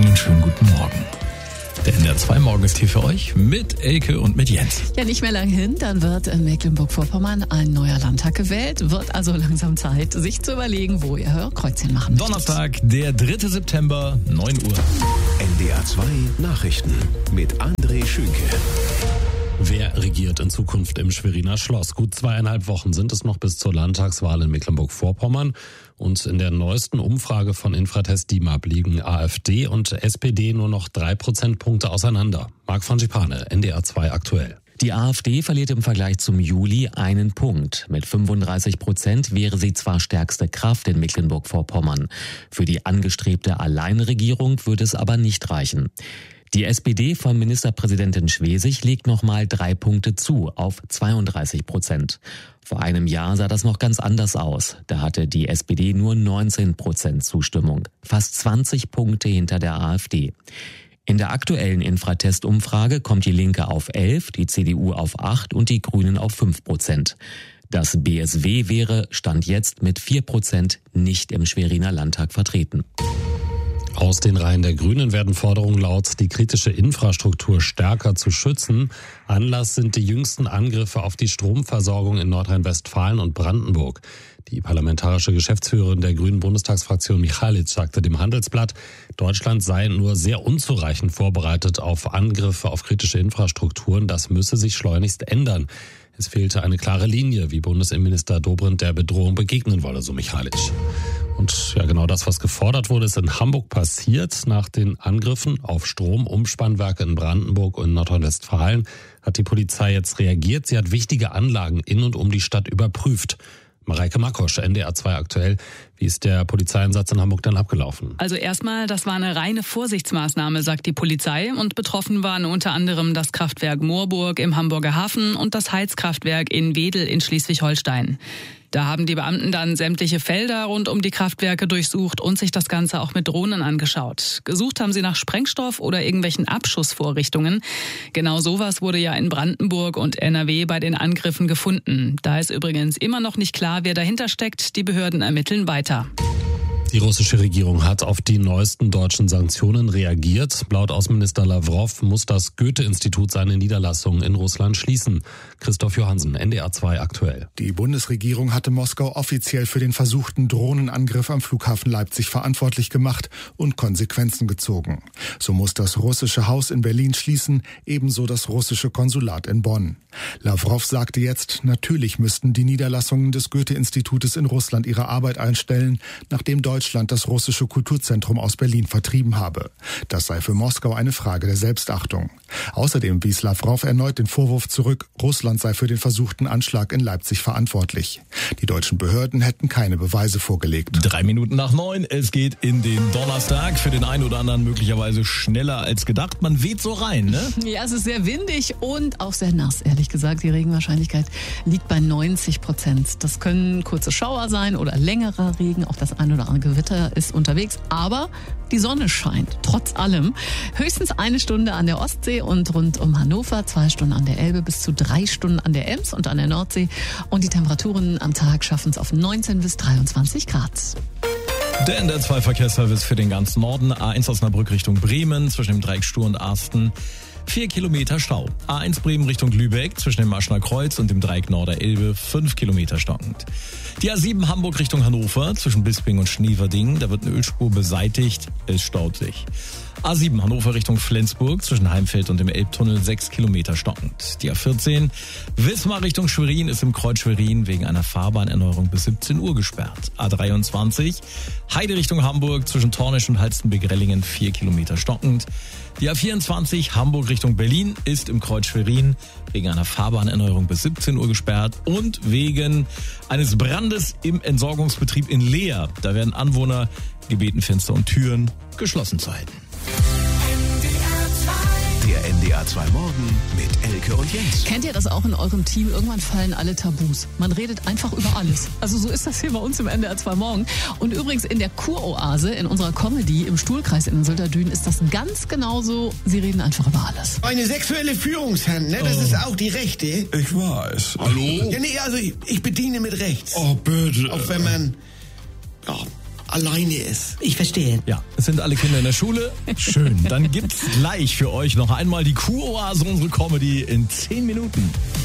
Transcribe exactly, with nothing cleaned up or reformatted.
Einen schönen guten Morgen. Der N D R zwei Morgen ist hier für euch mit Elke und mit Jens. Ja, nicht mehr lang hin, dann wird in Mecklenburg-Vorpommern ein neuer Landtag gewählt. Wird also langsam Zeit, sich zu überlegen, wo ihr Kreuzchen machen möchtet. Donnerstag, der dritte September, neun Uhr. N D R zwei Nachrichten mit André Schünke. Wer regiert in Zukunft im Schweriner Schloss? Gut zweieinhalb Wochen sind es noch bis zur Landtagswahl in Mecklenburg-Vorpommern. Und in der neuesten Umfrage von Infratest D I M A B liegen AfD und S P D nur noch drei Prozentpunkte auseinander. Marc Frangipane, N D R zwei aktuell. Die AfD verliert im Vergleich zum Juli einen Punkt. Mit fünfunddreißig Prozent wäre sie zwar stärkste Kraft in Mecklenburg-Vorpommern. Für die angestrebte Alleinregierung würde es aber nicht reichen. Die S P D von Ministerpräsidentin Schwesig legt nochmal drei Punkte zu auf zweiunddreißig Prozent. Vor einem Jahr sah das noch ganz anders aus. Da hatte die S P D nur neunzehn Prozent Zustimmung, fast zwanzig Punkte hinter der AfD. In der aktuellen Infratest-Umfrage kommt die Linke auf elf, die C D U auf acht und die Grünen auf fünf Prozent. Das B S W wäre, Stand jetzt, mit vier Prozent nicht im Schweriner Landtag vertreten. Aus den Reihen der Grünen werden Forderungen laut, die kritische Infrastruktur stärker zu schützen. Anlass sind die jüngsten Angriffe auf die Stromversorgung in Nordrhein-Westfalen und Brandenburg. Die parlamentarische Geschäftsführerin der Grünen Bundestagsfraktion Michalic sagte dem Handelsblatt, Deutschland sei nur sehr unzureichend vorbereitet auf Angriffe auf kritische Infrastrukturen. Das müsse sich schleunigst ändern. Es fehlte eine klare Linie, wie Bundesinnenminister Dobrindt der Bedrohung begegnen wolle, so Michalic. Und ja, genau das, was gefordert wurde, ist in Hamburg passiert. Nach den Angriffen auf Stromumspannwerke in Brandenburg und Nordrhein-Westfalen hat die Polizei jetzt reagiert. Sie hat wichtige Anlagen in und um die Stadt überprüft. Mareike Makosch, N D R zwei aktuell. Wie ist der Polizeieinsatz in Hamburg dann abgelaufen? Also erstmal, das war eine reine Vorsichtsmaßnahme, sagt die Polizei. Und betroffen waren unter anderem das Kraftwerk Moorburg im Hamburger Hafen und das Heizkraftwerk in Wedel in Schleswig-Holstein. Da haben die Beamten dann sämtliche Felder rund um die Kraftwerke durchsucht und sich das Ganze auch mit Drohnen angeschaut. Gesucht haben sie nach Sprengstoff oder irgendwelchen Abschussvorrichtungen. Genau sowas wurde ja in Brandenburg und N R W bei den Angriffen gefunden. Da ist übrigens immer noch nicht klar, wer dahinter steckt. Die Behörden ermitteln weiter. Die russische Regierung hat auf die neuesten deutschen Sanktionen reagiert. Laut Außenminister Lavrov muss das Goethe-Institut seine Niederlassungen in Russland schließen. Christoph Johansen, N D R zwei aktuell. Die Bundesregierung hatte Moskau offiziell für den versuchten Drohnenangriff am Flughafen Leipzig verantwortlich gemacht und Konsequenzen gezogen. So muss das russische Haus in Berlin schließen, ebenso das russische Konsulat in Bonn. Lavrov sagte jetzt, natürlich müssten die Niederlassungen des Goethe-Institutes in Russland ihre Arbeit einstellen, nachdem Deutschland Deutschland das russische Kulturzentrum aus Berlin vertrieben habe. Das sei für Moskau eine Frage der Selbstachtung. Außerdem wies Lavrov erneut den Vorwurf zurück, Russland sei für den versuchten Anschlag in Leipzig verantwortlich. Die deutschen Behörden hätten keine Beweise vorgelegt. Drei Minuten nach neun, es geht in den Donnerstag. Für den einen oder anderen möglicherweise schneller als gedacht. Man weht so rein, ne? Ja, es ist sehr windig und auch sehr nass, ehrlich gesagt. Die Regenwahrscheinlichkeit liegt bei neunzig Prozent. Das können kurze Schauer sein oder längerer Regen, auch das ein oder andere Gewitter ist unterwegs, aber die Sonne scheint, trotz allem. Höchstens eine Stunde an der Ostsee und rund um Hannover, zwei Stunden an der Elbe, bis zu drei Stunden an der Ems und an der Nordsee. Und die Temperaturen am Tag schaffen es auf neunzehn bis dreiundzwanzig Grad. Der N D R zwei Verkehrsservice für den ganzen Norden. A eins Osnabrück Richtung Bremen, zwischen dem Dreieck Stur und Arsten. Vier Kilometer Stau. A eins Bremen Richtung Lübeck, zwischen dem Marschner Kreuz und dem Dreieck Norder-Elbe, fünf Kilometer stockend. Die A sieben Hamburg Richtung Hannover, zwischen Bisping und Schneverding, da wird eine Ölspur beseitigt, es staut sich. A sieben Hannover Richtung Flensburg, zwischen Heimfeld und dem Elbtunnel, sechs Kilometer stockend. Die A vierzehn Wismar Richtung Schwerin ist im Kreuz Schwerin wegen einer Fahrbahnerneuerung bis siebzehn Uhr gesperrt. A dreiundzwanzig Heide Richtung Hamburg, zwischen Tornisch und Halstenbek-Rellingen, vier Kilometer stockend. Die A vierundzwanzig Hamburg Richtung Berlin ist im Kreuz Schwerin wegen einer Fahrbahnerneuerung bis siebzehn Uhr gesperrt und wegen eines Brandes im Entsorgungsbetrieb in Leer. Da werden Anwohner gebeten, Fenster und Türen geschlossen zu halten. Der N D R zwei Morgen mit Elke und Jens. Kennt ihr das auch in eurem Team? Irgendwann fallen alle Tabus. Man redet einfach über alles. Also so ist das hier bei uns im N D R zwei Morgen. Und übrigens in der Kuroase, in unserer Comedy im Stuhlkreis in den Sülterdünen, ist das ganz genauso. Sie reden einfach über alles. Eine sexuelle Führungshand, ne? Das oh. ist auch die Rechte. Ich weiß. Hallo? Ja, nee, also ich, ich bediene mit rechts. Oh, bitte. Auch wenn man... Ja, alleine ist. Ich verstehe. Ja, es sind alle Kinder in der Schule. Schön. Dann gibt's gleich für euch noch einmal die Q-Oase, unsere Comedy in zehn Minuten.